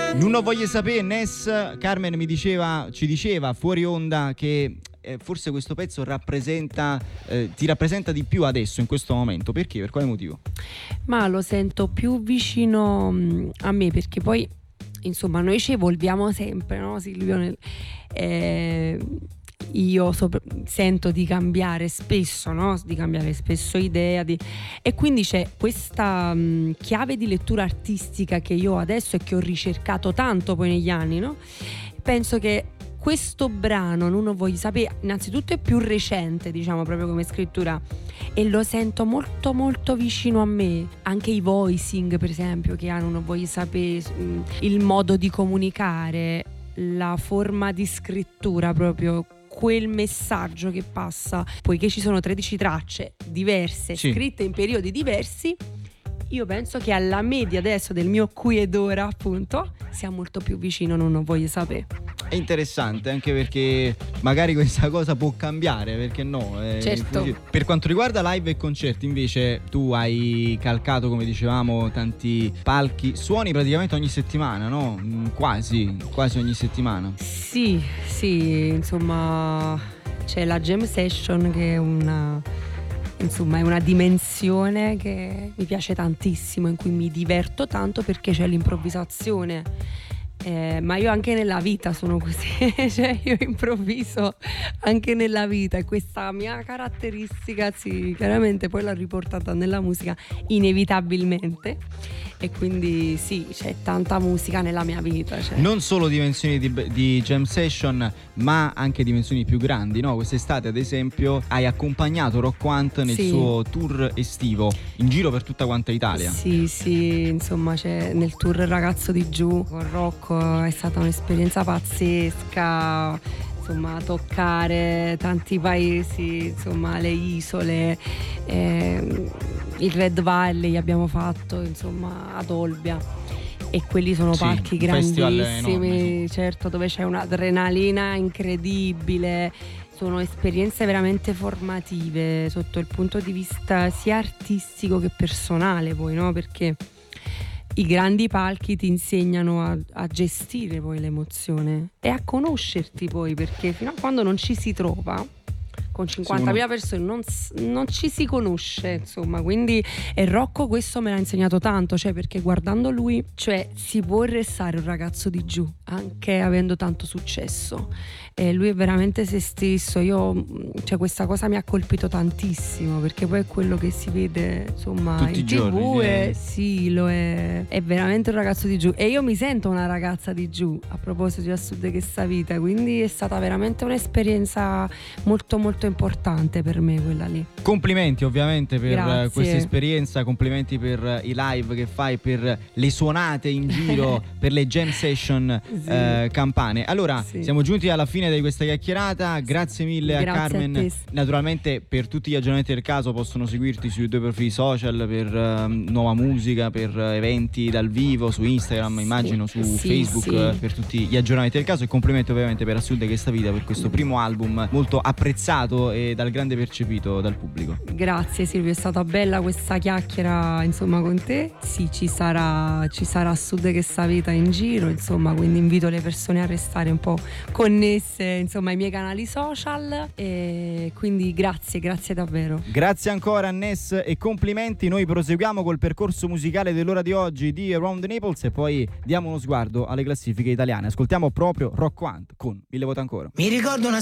Non voglio sapere, Ness. Carmen ci diceva fuori onda che forse questo pezzo ti rappresenta di più adesso, in questo momento. Perché? Per quale motivo? Ma lo sento più vicino a me, perché poi insomma noi ci evolviamo sempre, no Silvio? Io sento di cambiare spesso, no? Di cambiare spesso idea e quindi c'è questa chiave di lettura artistica che io ho adesso e che ho ricercato tanto poi negli anni, no? Penso che questo brano, Non voglio sapere, innanzitutto è più recente, diciamo, proprio come scrittura, e lo sento molto molto vicino a me. Anche i voicing, per esempio, che hanno Non voglio sapere, il modo di comunicare, la forma di scrittura, proprio quel messaggio che passa, poiché ci sono 13 tracce diverse, sì, scritte in periodi diversi. Io penso che alla media adesso del mio qui ed ora, appunto, sia molto più vicino Non voglio sapere. È interessante, anche perché magari questa cosa può cambiare, perché no? Certo. Per quanto riguarda live e concerti, invece, tu hai calcato, come dicevamo, tanti palchi, suoni praticamente ogni settimana, no? Quasi ogni settimana. Sì, insomma, c'è la jam session che è una dimensione che mi piace tantissimo, in cui mi diverto tanto perché c'è l'improvvisazione. Ma io anche nella vita sono così, cioè io improvviso anche nella vita, e questa mia caratteristica sì, chiaramente poi l'ho riportata nella musica inevitabilmente, e quindi sì, c'è tanta musica nella mia vita, cioè. Non solo dimensioni di jam session, ma anche dimensioni più grandi, no? Quest'estate ad esempio hai accompagnato Rockwant nel suo tour estivo in giro per tutta quanta Italia. Sì, insomma, c'è nel tour Ragazzo di Giù con Rocco, è stata un'esperienza pazzesca, insomma, toccare tanti paesi, insomma, le isole, il Red Valley abbiamo fatto, insomma, ad Olbia, e quelli sono palchi grandissimi, certo, dove c'è un'adrenalina incredibile. Sono esperienze veramente formative sotto il punto di vista sia artistico che personale, poi, no? Perché i grandi palchi ti insegnano a gestire poi l'emozione e a conoscerti poi, perché fino a quando non ci si trova con 50.000 persone non ci si conosce, insomma. Quindi, e Rocco questo me l'ha insegnato tanto, cioè, perché guardando lui, cioè, si può restare un ragazzo di giù anche avendo tanto successo, e lui è veramente se stesso. Cioè, questa cosa mi ha colpito tantissimo, perché poi è quello che si vede, insomma, tutti in i giorni, TV, sì, lo è veramente un ragazzo di giù, e io mi sento una ragazza di giù a proposito di A Sud che sta vita, quindi è stata veramente un'esperienza molto molto importante per me, quella lì. Complimenti ovviamente per Grazie. questa esperienza, complimenti per i live che fai, per le suonate in giro, per le jam session campane. Allora, siamo giunti alla fine di questa chiacchierata. Grazie mille a Carmen. A te. Naturalmente, per tutti gli aggiornamenti del caso possono seguirti sui tuoi profili social per nuova musica, per eventi dal vivo, su Instagram, immagino, su Facebook, per tutti gli aggiornamenti del caso. E complimenti ovviamente per A Sud che sta vita, per questo primo album molto apprezzato e dal grande percepito dal pubblico. Grazie Silvio, è stata bella questa chiacchiera, insomma, con te. Sì, ci sarà A Sud che sta vita in giro, insomma, quindi invito le persone a restare un po' connesse, insomma, ai miei canali social, e quindi grazie davvero. Grazie ancora Ness e complimenti. Noi proseguiamo col percorso musicale dell'ora di oggi di Around the Naples e poi diamo uno sguardo alle classifiche italiane. Ascoltiamo proprio Rockwant con 1000 voti ancora. Mi ricordo una